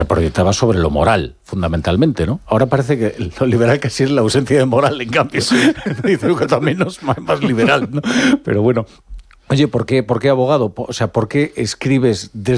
proyectaba sobre lo moral, fundamentalmente, ¿no? Ahora parece que lo liberal casi es la ausencia de moral, en cambio. Sí. Dice que también no es más liberal, ¿no? Pero bueno. Oye, ¿por qué abogado? O sea, ¿por qué escribes desde